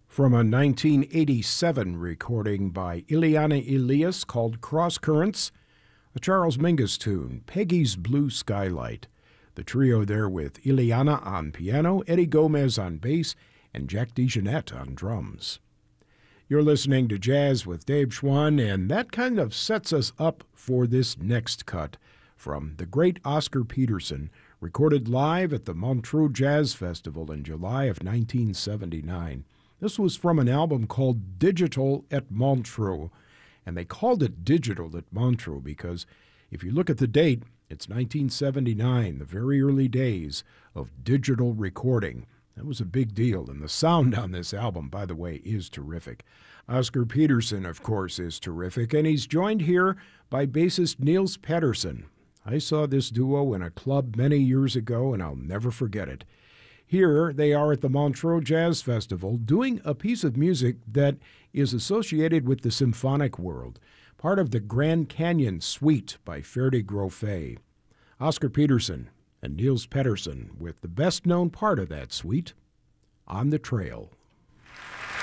From a 1987 recording by Ileana Elias called Cross Currents, a Charles Mingus tune, Peggy's Blue Skylight. The trio there with Ileana on piano, Eddie Gomez on bass, and Jack DeJohnette on drums. You're listening to Jazz with Dave Schwann, and that kind of sets us up for this next cut from the great Oscar Peterson, recorded live at the Montreux Jazz Festival in July of 1979. This was from an album called Digital at Montreux, and they called it Digital at Montreux because if you look at the date, it's 1979, the very early days of digital recording. That was a big deal, and the sound on this album, by the way, is terrific. Oscar Peterson, of course, is terrific, and he's joined here by bassist Niels Pettersson. I saw this duo in a club many years ago, and I'll never forget it. Here they are at the Montreux Jazz Festival doing a piece of music that is associated with the symphonic world, part of the Grand Canyon Suite by Ferdi Grofé. Oscar Peterson and Niels Pettersson with the best-known part of that suite, On the Trail.